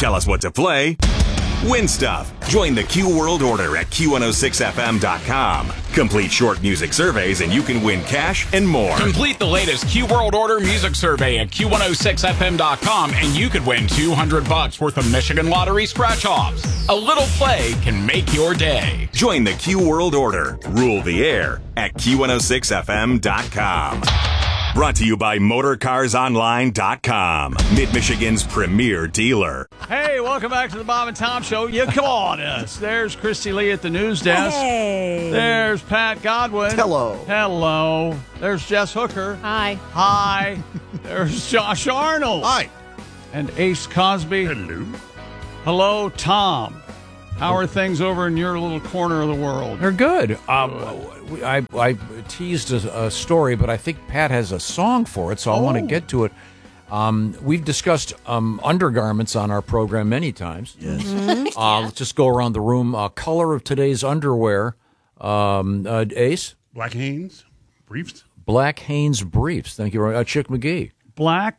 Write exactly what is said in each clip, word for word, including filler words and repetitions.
Tell us what to play. Win stuff. Join the Q World Order at Q one oh six F M dot com. Complete short music surveys and you can win cash and more. Complete the latest Q World Order music survey at Q one oh six F M dot com and you could win two hundred bucks worth of Michigan Lottery scratch-offs. A little play can make your day. Join the Q World Order. Rule the air at Q one oh six F M dot com. Brought to you by Motor Cars Online dot com, Mid-Michigan's premier dealer. Hey, welcome back to the Bob and Tom Show. You come on us. There's Christy Lee at the news desk. Hey. There's Pat Godwin. Hello. Hello. There's Jess Hooker. Hi. Hi. There's Josh Arnold. Hi. And Ace Cosby. Hello. Hello, Tom. How are things over in your little corner of the world? They're good. Um, I, I teased a, a story, but I think Pat has a song for it, so I Oh. want to get to it. Um, we've discussed um, undergarments on our program many times. Yes. Uh, let's just go around the room. Uh, color of today's underwear. Um, uh, Ace? Black Hanes, briefs. Black Hanes briefs. Thank you. Uh, Chick McGee. Black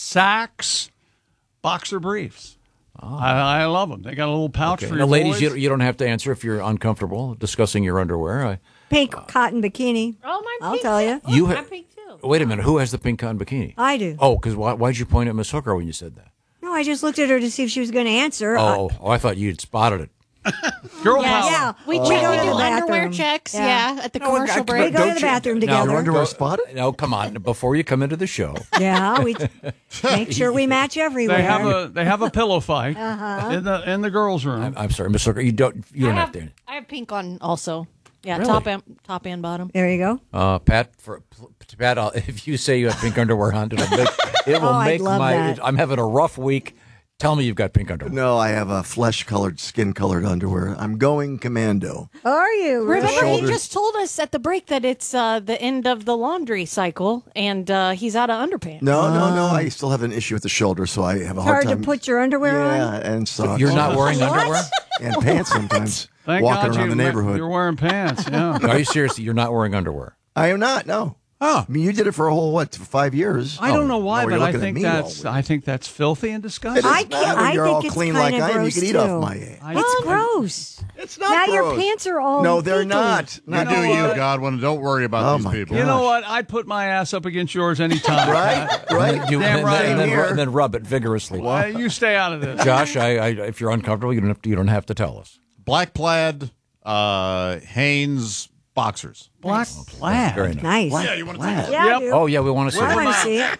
Sax boxer briefs. I, I love them. They got a little pouch Okay. for Now, your ladies, boys. you, you don't have to answer if you're uncomfortable discussing your underwear. I, Pink cotton bikini. Oh, my I'll pink tell too. you. Oh, You my ha- pink too. wait a minute. Who has the pink cotton bikini? I do. Oh, because why, why'd you point at Miss Hooker when you said that? No, I just looked at her to see if she was going to answer. Oh, oh, I thought you'd spotted it. Girl Yes. power. Yeah. We Oh. check, Go we to do the underwear bathroom. checks, Yeah. yeah, at the No, commercial I- We break. go to Don't the you- bathroom Now, together. Your underwear spotted? No, come on. Before you come into the show, Yeah, we make sure we match everywhere. They have a they have a pillow fight in the in the girls' room. I'm, I'm sorry, Miss Hooker. You don't. You I don't have, have to. I have pink on also. Yeah, Really? top and top and bottom. There you go. Uh, Pat, for Pat, I'll, if you say you have pink underwear on, it'll make, it will Oh, I'd make love my. that. I'm having a rough week. Tell me you've got pink underwear. No, I have a flesh-colored, skin-colored underwear. I'm going commando. Are you? Really? Remember, he Shoulders. just told us at the break that it's uh, the end of the laundry cycle, and uh, he's out of underpants. No, no, no. I still have an issue with the shoulder, so I have a hard Hard to time. put your underwear yeah, on? and socks. You're not wearing underwear? and pants sometimes. Thank walking God around you, the neighborhood. You're wearing pants. Yeah. Are you serious? You're not wearing underwear? I am not. No. Oh, I mean, you did it for a whole what? Five years. I don't know why, Now you're but I looking at think me all that's weird. I think that's filthy and It disgusting. is I not can't- when I you're think all it's clean like kinda I am. You gross, can eat too. off my ass. I- It's I- gross. It's not Now your gross. pants are all No, they're peaky. not. You Not do what? you, Godwin. Don't worry about Oh, these my people. You know Gosh. what? I'd put my ass up against yours anytime. Right? Right? you, Damn and, right. then, and, then, Here. and then rub it vigorously. Uh, you stay out of this. Josh, I, I, if you're uncomfortable, you don't have to, you don't have to tell us. Black plaid, uh, Hanes boxers. Black plaid. Very nice. Nice. Yeah, you want to Yeah, Yep. I do. Oh yeah, we want to see I it. want to see it.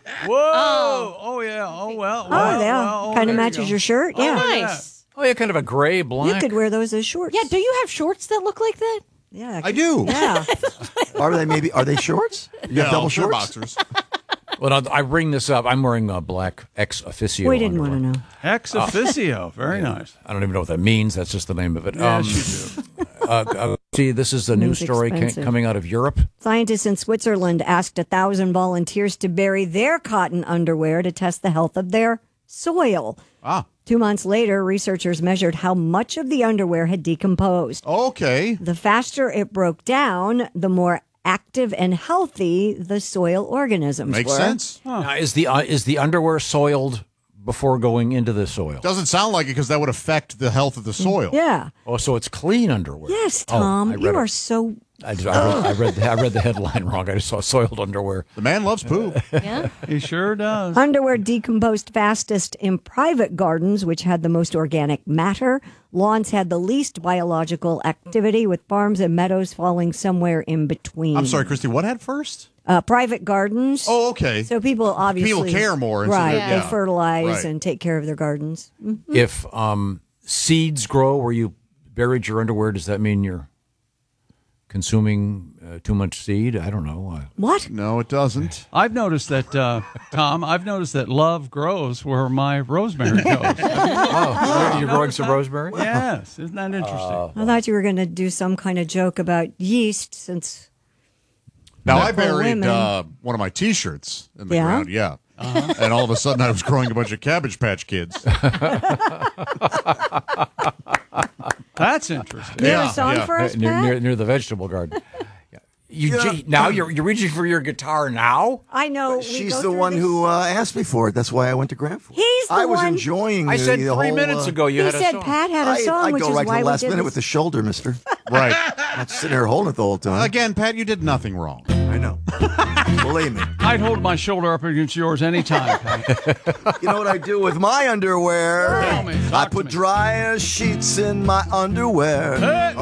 Whoa! Oh, yeah. Oh well. Oh, well, yeah. well, oh, kind of there you matches go. your shirt. Yeah. Nice. Oh yeah, kind of a gray You black. could wear those as shorts. Yeah, do you have shorts that look like that? Yeah. I do. Yeah. Are they maybe? Are they shorts? You have Yeah, double they're shorts. boxers. Well, no, I bring this up. I'm wearing a black ex officio. we didn't underwear. want to know. Ex officio. Very nice. I don't even know what that means. That's just the name of it. Yes, Um, uh, uh, see, this is a news Means story ca- expensive. coming out of Europe. Scientists in Switzerland asked a thousand volunteers to bury their cotton underwear to test the health of their soil. Ah, Two months later, researchers measured how much of the underwear had decomposed. okay. The faster it broke down, the more active and healthy the soil organisms Makes were. sense. Now, is the uh, is the underwear soiled before going into the soil? Doesn't sound like it because that would affect the health of the soil. Yeah. Oh, so it's clean underwear. Yes, Oh, Tom. I read you it. are so. I, just, I, read, I read the, I read the headline wrong. I just saw soiled underwear. The man loves poop. Yeah. He sure does. Underwear decomposed fastest in private gardens, which had the most organic matter. Lawns had the least biological activity, with farms and meadows falling somewhere in between. I'm sorry, Christy. What had first? Uh, private gardens. Oh, okay. So people obviously People care more, and so right? they- They yeah. fertilize Right. and take care of their gardens. If um, seeds grow where you buried your underwear, does that mean you're consuming uh, too much seed? I don't know. Uh, What? No, it doesn't. I've noticed that, uh, Tom. I've noticed that love grows where my rosemary goes. oh, you're growing some rosemary? Yes, isn't that interesting? I thought you were going to do some kind of joke about yeast, since Now, I For buried women. uh, one of my T-shirts in the Yeah? ground. Yeah. And all of a sudden, I was growing a bunch of Cabbage Patch Kids. That's interesting. you have Yeah, a song yeah. for us, near, Pat? near, near the vegetable garden. Yeah. You Yeah. gee, now you're you're reaching for your guitar now. I know. we She's go the through one this- who uh, asked me for it. That's why I went to Grant for it. He's the I was one- enjoying I the, said the three whole, minutes uh, ago you He had a said song. Pat had a I, song, I which go is right to why the last we did minute this. with the shoulder, mister. Right. Not sitting there holding it the whole time. Again, Pat, you did nothing wrong. I know. Believe me. I'd hold my shoulder up against yours anytime, Pat. You know what I do with my underwear? Tell me, talk I to put me. dryer sheets in my underwear. Hey.